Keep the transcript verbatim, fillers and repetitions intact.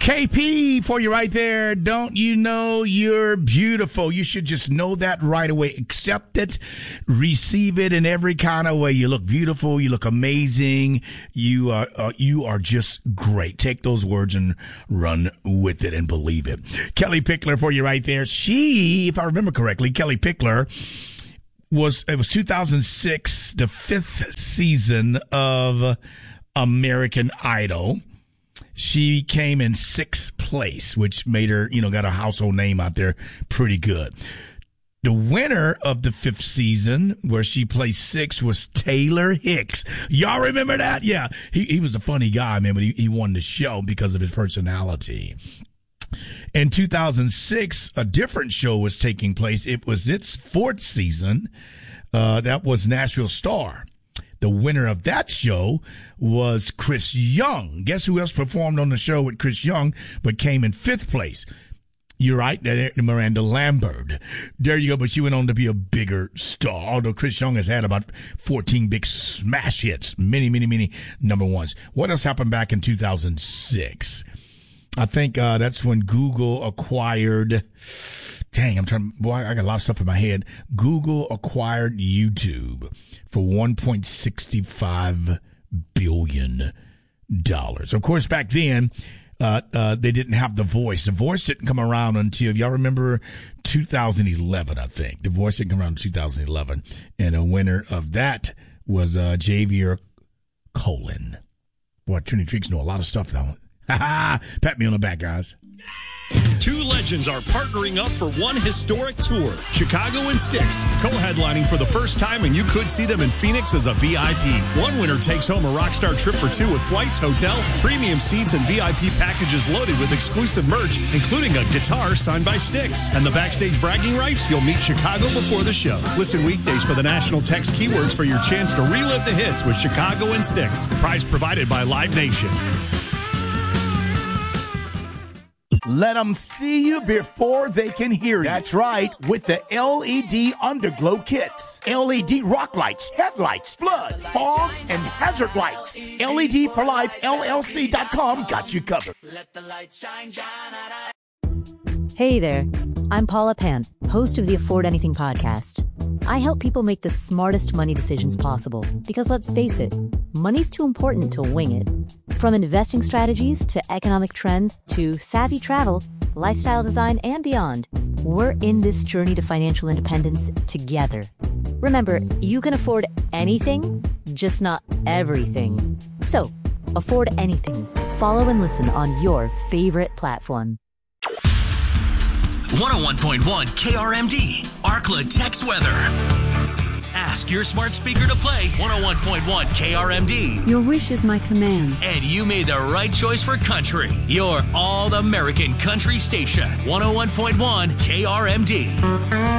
K P for you right there. Don't you know you're beautiful? You should just know that right away. Accept it. Receive it in every kind of way. You look beautiful. You look amazing. You are, uh, you are just great. Take those words and run with it and believe it. Kelly Pickler for you right there. She, if I remember correctly, Kelly Pickler was, it was two thousand six, the fifth season of American Idol. She came in sixth place, which made her, you know, got a household name out there pretty good. The winner of the fifth season, where she placed sixth, was Taylor Hicks. Y'all remember that? Yeah, he he was a funny guy, man, but he, he won the show because of his personality. In two thousand six, a different show was taking place. It was its fourth season. Uh, that was Nashville Star. The winner of that show was Chris Young. Guess who else performed on the show with Chris Young but came in fifth place? You're right, Miranda Lambert. There you go, but she went on to be a bigger star, although Chris Young has had about fourteen big smash hits, many, many, many number ones. What else happened back in two thousand six? I think uh, that's when Google acquired... Dang, I'm trying. Boy, I got a lot of stuff in my head. Google acquired YouTube for one point six five billion dollars. Of course, back then, uh, uh, they didn't have The Voice. The Voice didn't come around until, y'all remember, two thousand eleven, I think. The Voice didn't come around in two thousand eleven. And a winner of that was uh, Javier Colin. Boy, Trinity Freaks know a lot of stuff, though. Ha ha! Pat me on the back, guys. Two legends are partnering up for one historic tour. Chicago and Styx, co-headlining for the first time, and you could see them in Phoenix as a V I P. One winner takes home a rockstar trip for two with flights, hotel, premium seats, and V I P packages loaded with exclusive merch, including a guitar signed by Styx. And the backstage bragging rights, you'll meet Chicago before the show. Listen weekdays for the national text keywords for your chance to relive the hits with Chicago and Styx. Prize provided by Live Nation. Let them see you before they can hear you. That's right, with the L E D Underglow kits. L E D rock lights, headlights, flood, fog, and hazard lights. L E D for Life L L C dot com got you covered. Let the light shine down. Hey there, I'm Paula Pant, host of the Afford Anything podcast. I help people make the smartest money decisions possible because, let's face it, money's too important to wing it. From investing strategies to economic trends to savvy travel, lifestyle design, and beyond, we're in this journey to financial independence together. Remember, you can afford anything, just not everything. So, afford anything. Follow and listen on your favorite platform. one oh one point one K R M D, Arkla Tex Weather. Ask your smart speaker to play one oh one point one K R M D. Your wish is my command. And you made the right choice for country. Your all-American country station, one oh one point one K R M D.